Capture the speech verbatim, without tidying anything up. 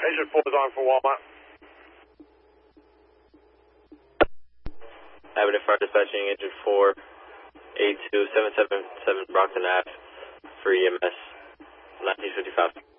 Engine four is on for Walmart. Avenue Fire dispatching engine four, eight two seven seven seven Brockton Ave for E M S, nineteen fifty-five.